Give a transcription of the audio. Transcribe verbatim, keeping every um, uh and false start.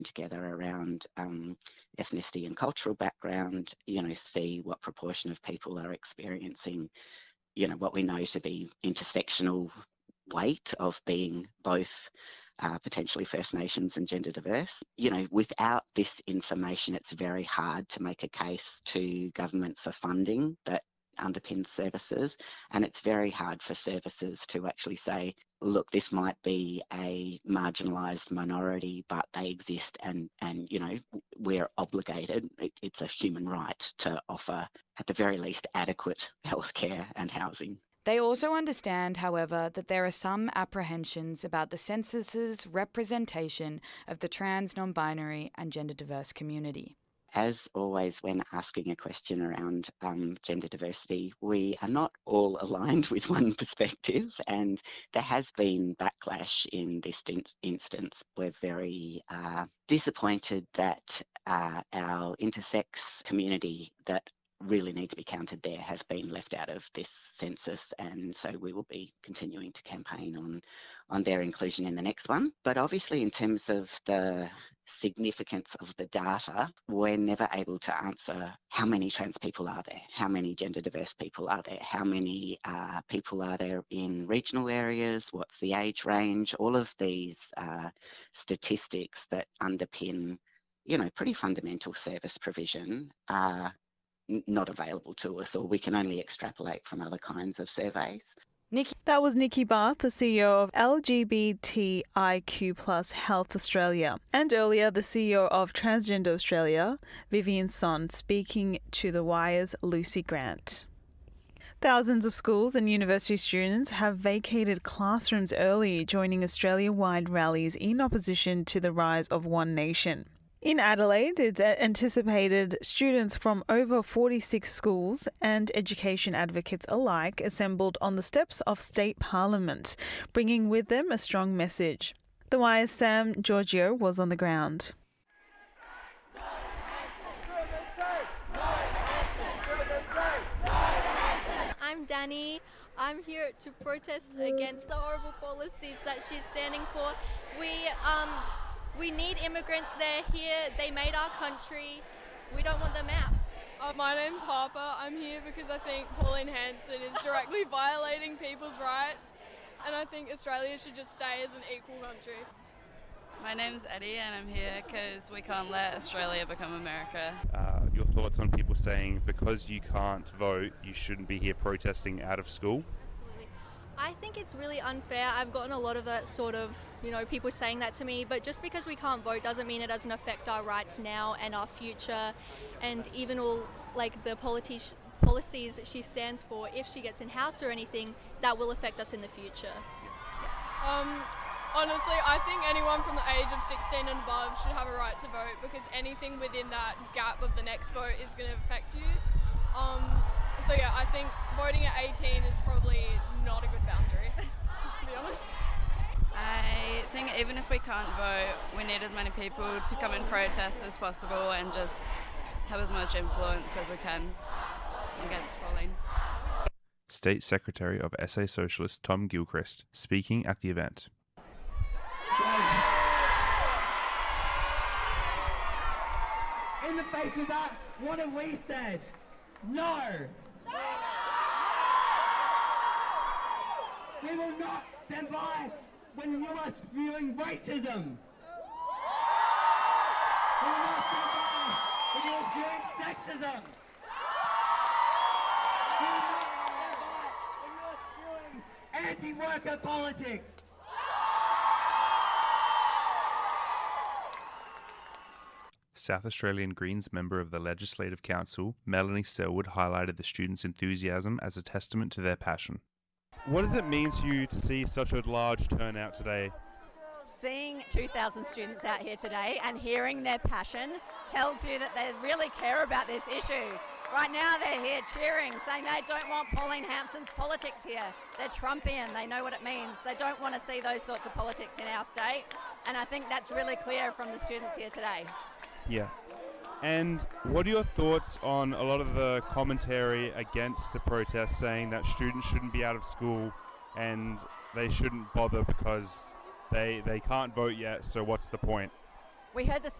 together around um, ethnicity and cultural background, you know, see what proportion of people are experiencing, you know, what we know to be intersectional weight of being both uh, potentially First Nations and gender diverse. You know, without this information, it's very hard to make a case to government for funding that underpins services, and it's very hard for services to actually say, look, this might be a marginalised minority, but they exist, and and you know, we're obligated, it, it's a human right to offer at the very least adequate healthcare and housing. They also understand, however, that there are some apprehensions about the census's representation of the trans, non-binary and gender diverse community. As always, when asking a question around um, gender diversity, we are not all aligned with one perspective, and there has been backlash in this in- instance. We're very uh, disappointed that uh, our intersex community that really need to be counted there have been left out of this census, and so we will be continuing to campaign on on their inclusion in the next one. But obviously, in terms of the significance of the data, we're never able to answer how many trans people are there, how many gender diverse people are there, how many uh, people are there in regional areas, what's the age range. All of these uh, statistics that underpin, you know, pretty fundamental service provision are not available to us, or we can only extrapolate from other kinds of surveys. Nikki. That was Nikki Barth, the C E O of L G B T I Q plus Health Australia, and earlier the C E O of Transgender Australia, Vivian Son, speaking to The Wire's Lucy Grant. Thousands of schools and university students have vacated classrooms early, joining Australia-wide rallies in opposition to the rise of One Nation. In Adelaide, it's anticipated students from over forty-six schools and education advocates alike assembled on the steps of State Parliament, bringing with them a strong message. The Wire's Sam Giorgio was on the ground. I'm Danny. I'm here to protest against the horrible policies that she's standing for. We um. We need immigrants. They're here. They made our country. We don't want them out. Uh, my name's Harper. I'm here because I think Pauline Hanson is directly violating people's rights, and I think Australia should just stay as an equal country. My name's Eddie, and I'm here because we can't let Australia become America. Uh, your thoughts on people saying because you can't vote, you shouldn't be here protesting out of school? I think it's really unfair. I've gotten a lot of that sort of, you know, people saying that to me, but just because we can't vote doesn't mean it doesn't affect our rights now and our future, and even all, like, the politi- policies she stands for. If she gets in house or anything, that will affect us in the future. Um, honestly, I think anyone from the age of sixteen and above should have a right to vote, because anything within that gap of the next vote is going to affect you. Um, So yeah, I think voting at eighteen is probably not a good boundary, to be honest. I think even if we can't vote, we need as many people to come and protest as possible and just have as much influence as we can against Pauline. State Secretary of S A Socialist Tom Gilchrist speaking at the event. In the face of that, what have we said? No! We will not stand by when you are spewing racism. We will not stand by when you are spewing sexism. We will not stand by when you are spewing anti-worker politics. South Australian Greens member of the Legislative Council, Melanie Selwood, highlighted the students' enthusiasm as a testament to their passion. What does it mean to you to see such a large turnout today? Seeing two thousand students out here today and hearing their passion tells you that they really care about this issue. Right now they're here cheering, saying they don't want Pauline Hanson's politics here. They're Trumpian, they know what it means. They don't want to see those sorts of politics in our state, and I think that's really clear from the students here today. Yeah. And what are your thoughts on a lot of the commentary against the protest, saying that students shouldn't be out of school and they shouldn't bother because they they can't vote yet, so what's the point? We heard the